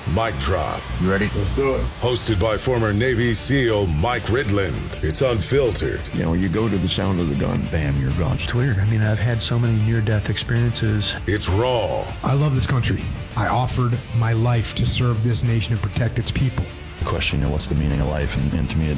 Mic Drop. You ready? Let's do it. Hosted by former Navy SEAL Mike Ridland. It's unfiltered. You know, you go to the sound of the gun, bam, you're gone. It's weird. I mean, I've had so many near-death experiences. It's raw. I love this country. I offered my life to serve this nation and protect its people. The question, what's the meaning of life? And to me,